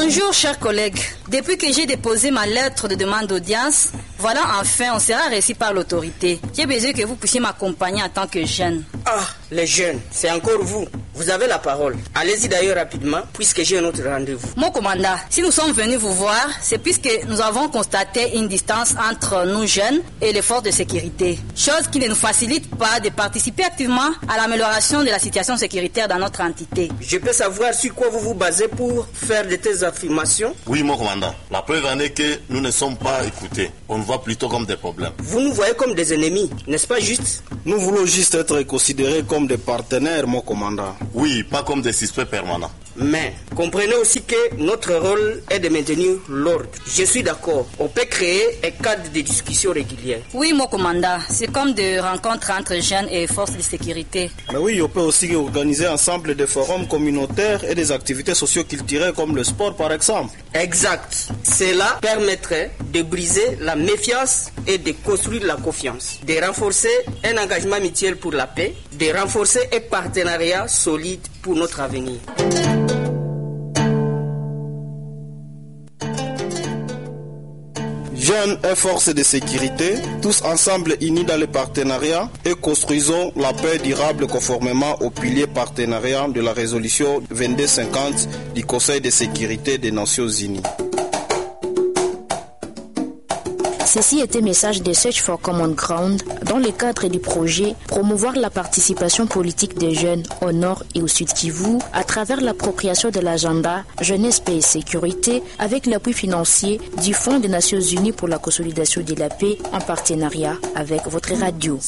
Bonjour chers collègues. Depuis que j'ai déposé ma lettre de demande d'audience, voilà enfin on sera reçu par l'autorité. J'ai besoin que vous puissiez m'accompagner en tant que jeune. Ah, les jeunes, c'est encore vous. Vous avez la parole. Allez-y d'ailleurs rapidement, puisque j'ai un autre rendez-vous. Mon commandant, si nous sommes venus vous voir, c'est puisque nous avons constaté une distance entre nous jeunes et les forces de sécurité. Chose qui ne nous facilite pas de participer activement à l'amélioration de la situation sécuritaire dans notre entité. Je peux savoir sur quoi vous vous basez pour faire de telles affirmations? Oui, mon commandant. La preuve en est que nous ne sommes pas écoutés. On nous voit plutôt comme des problèmes. Vous nous voyez comme des ennemis, n'est-ce pas juste? Nous voulons juste être considérés comme des partenaires, mon commandant. Oui, pas comme des suspects permanents. Mais comprenez aussi que notre rôle est de maintenir l'ordre. Je suis d'accord. On peut créer un cadre de discussion régulière. Oui, mon commandant. C'est comme des rencontres entre jeunes et forces de sécurité. Mais oui, on peut aussi organiser ensemble des forums communautaires et des activités socio-culturelles comme le sport, par exemple. Exact. Cela permettrait de briser la méfiance et de construire la confiance, de renforcer un engagement mutuel pour la paix, de renforcer un partenariat solide pour notre avenir. Jeunes et forces de sécurité, tous ensemble unis dans le partenariat et construisons la paix durable conformément au pilier partenariat de la résolution 2250 du Conseil de sécurité des Nations Unies. Ceci était message de Search for Common Ground dans le cadre du projet promouvoir la participation politique des jeunes au nord et au sud Kivu à travers l'appropriation de l'agenda Jeunesse, Paix et Sécurité avec l'appui financier du Fonds des Nations Unies pour la consolidation de la paix en partenariat avec votre radio.